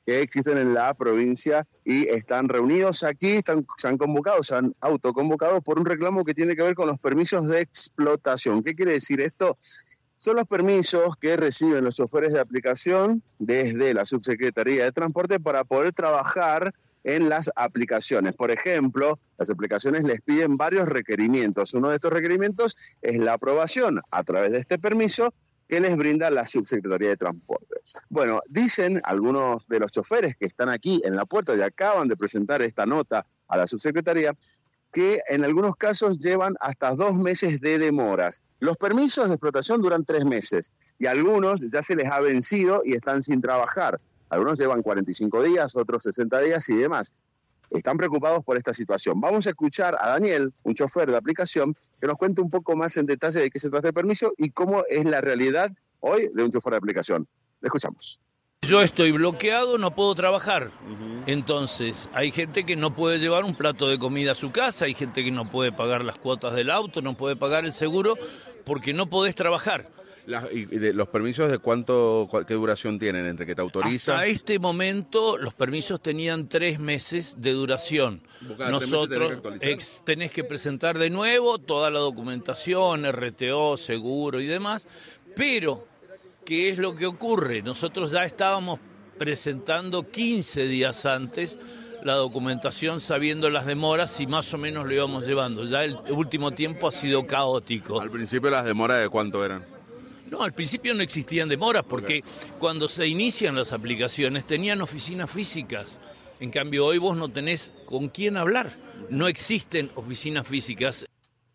que existen en la provincia y están reunidos aquí, se han convocado, se han autoconvocado por un reclamo que tiene que ver con los permisos de explotación. ¿Qué quiere decir esto? Son los permisos que reciben los choferes de aplicación desde la Subsecretaría de Transporte para poder trabajar en las aplicaciones. Por ejemplo, las aplicaciones les piden varios requerimientos. Uno de estos requerimientos es la aprobación a través de este permiso que les brinda la Subsecretaría de Transporte. Bueno, dicen algunos de los choferes que están aquí en la puerta y acaban de presentar esta nota a la Subsecretaría, que en algunos casos llevan hasta 2 meses de demoras. Los permisos de explotación duran 3 meses y algunos ya se les ha vencido y están sin trabajar. Algunos llevan 45 días, otros 60 días y demás. Están preocupados por esta situación. Vamos a escuchar a Daniel, un chofer de aplicación, que nos cuente un poco más en detalle de qué se trata el permiso y cómo es la realidad hoy de un chofer de aplicación. Le escuchamos. Yo estoy bloqueado, no puedo trabajar. Entonces, hay gente que no puede llevar un plato de comida a su casa, hay gente que no puede pagar las cuotas del auto, no puede pagar el seguro, porque no podés trabajar. ¿Y de los permisos de qué duración tienen entre que te autoriza? Hasta este momento los permisos tenían 3 meses de duración. Nosotros tenés que presentar de nuevo toda la documentación, RTO, seguro y demás, pero ¿qué es lo que ocurre? Nosotros ya estábamos presentando 15 días antes la documentación sabiendo las demoras y más o menos lo íbamos llevando. Ya el último tiempo ha sido caótico. Al principio las demoras ¿de cuánto eran? No, al principio no existían demoras porque cuando se inician las aplicaciones tenían oficinas físicas. En cambio hoy vos no tenés con quién hablar. No existen oficinas físicas.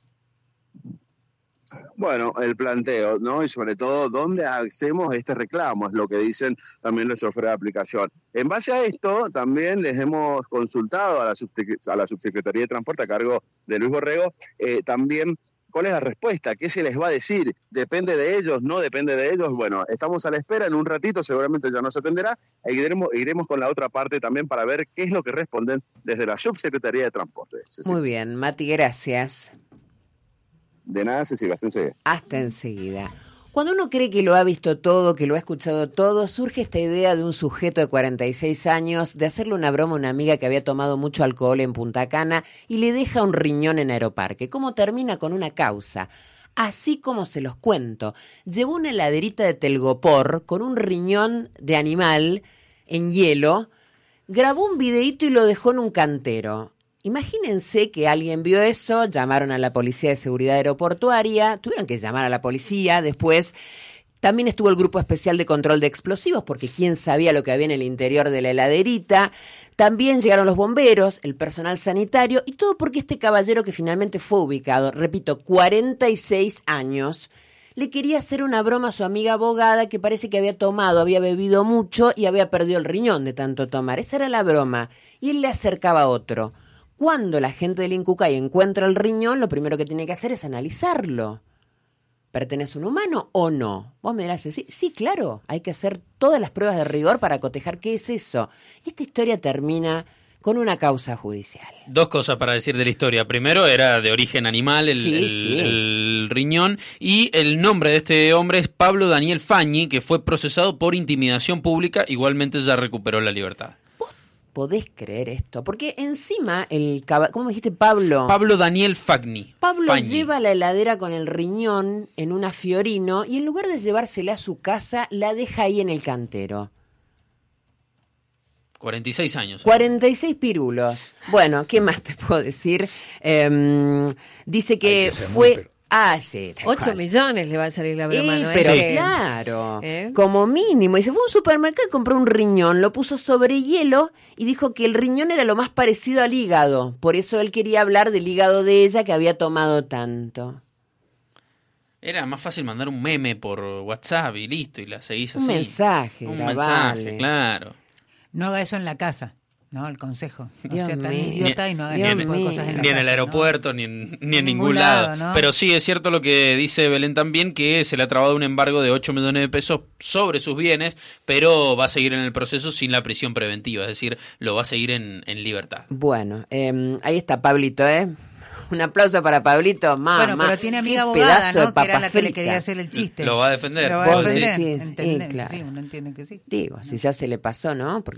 Bueno, el planteo, ¿no? Y sobre todo, ¿dónde hacemos este reclamo? Es lo que dicen también los choferes de aplicación. En base a esto, también les hemos consultado a la Subsecretaría de Transporte a cargo de Luis Borrego, también cuál es la respuesta, qué se les va a decir, depende de ellos, no depende de ellos. Bueno, estamos a la espera, en un ratito seguramente ya nos atenderá e iremos con la otra parte también para ver qué es lo que responden desde la Subsecretaría de Transporte. Muy bien, Mati, gracias. De nada, Cecilia, hasta enseguida. Hasta enseguida. Cuando uno cree que lo ha visto todo, que lo ha escuchado todo, surge esta idea de un sujeto de 46 años de hacerle una broma a una amiga que había tomado mucho alcohol en Punta Cana y le deja un riñón en Aeroparque. ¿Cómo termina? Con una causa. Así como se los cuento. Llevó una heladerita de telgopor con un riñón de animal en hielo, grabó un videíto y lo dejó en un cantero. Imagínense que alguien vio eso, llamaron a la Policía de Seguridad Aeroportuaria, tuvieron que llamar a la policía, después también estuvo el Grupo Especial de Control de Explosivos, porque quién sabía lo que había en el interior de la heladerita, también llegaron los bomberos, el personal sanitario, y todo porque este caballero que finalmente fue ubicado, repito, 46 años, le quería hacer una broma a su amiga abogada que parece que había bebido mucho y había perdido el riñón de tanto tomar. Esa era la broma, y él le acercaba a otro. Cuando la gente del Incucay encuentra el riñón, lo primero que tiene que hacer es analizarlo. ¿Pertenece a un humano o no? Vos me dirás, sí, claro, hay que hacer todas las pruebas de rigor para cotejar qué es eso. Esta historia termina con una causa judicial. 2 cosas para decir de la historia. Primero, era de origen animal el riñón, y el nombre de este hombre es Pablo Daniel Fañi, que fue procesado por intimidación pública, igualmente ya recuperó la libertad. ¿Podés creer esto? Porque encima, ¿cómo me dijiste, Pablo? Pablo Daniel Fañi. Pablo lleva la heladera con el riñón en una Fiorino y en lugar de llevársela a su casa, la deja ahí en el cantero. 46 años. 46 pirulos. Bueno, ¿qué más te puedo decir? Dice que fue... sí. 8 millones le va a salir la broma, ¿no? Pero claro, como mínimo. Y se fue a un supermercado y compró un riñón, lo puso sobre hielo y dijo que el riñón era lo más parecido al hígado. Por eso él quería hablar del hígado de ella que había tomado tanto. Era más fácil mandar un meme por WhatsApp y listo, y la seguís así. Un mensaje, claro. No haga eso en la casa. No, el consejo. No Dios sea tan mío. idiota y no haga ese tipo de cosas en la Ni en casa, el aeropuerto, ¿no? ni en ningún lado. ¿no? Pero sí, es cierto lo que dice Belén también, que se le ha trabado un embargo de 8 millones de pesos sobre sus bienes, pero va a seguir en el proceso sin la prisión preventiva, es decir, lo va a seguir en libertad. Bueno, ahí está Pablito, Un aplauso para Pablito, Bueno, pero tiene amiga abogada, ¿no? Que era la que le quería hacer el chiste. Lo va a defender. Lo va a defender. Sí, claro. Sí, uno entiende que sí. Digo, si ya se le pasó, ¿no? Porque